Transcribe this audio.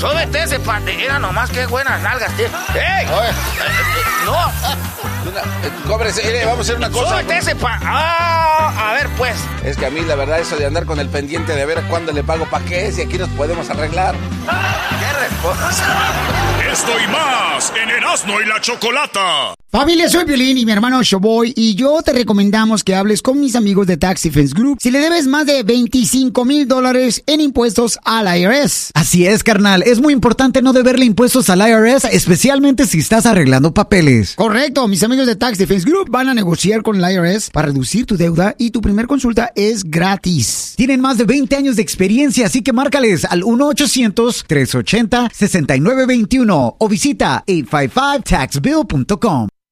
Súbete ese Era nomás que buenas nalgas, tío. ¡Ey! No. Cóbrese, vamos a hacer una cosa. Súbete ese a ver, pues. Es que a mí, la verdad, eso de andar con el pendiente de ver cuándo le pago pa' qué, si aquí nos podemos arreglar. ¿Qué respuesta? Esto y más en Erasmo y la Chocolata. Familia, soy Piolín y mi hermano Showboy, y yo te recomendamos que hables con mis amigos de Tax Defense Group si le debes más de $25,000 en impuestos al IRS. Así es, carnal. Es muy importante no deberle impuestos al IRS, especialmente si estás arreglando papeles. Correcto. Mis amigos de Tax Defense Group van a negociar con el IRS para reducir tu deuda y tu primer consulta es gratis. Tienen más de 20 años de experiencia, así que márcales al 1-800-380-6921 o visita 855taxbill.com.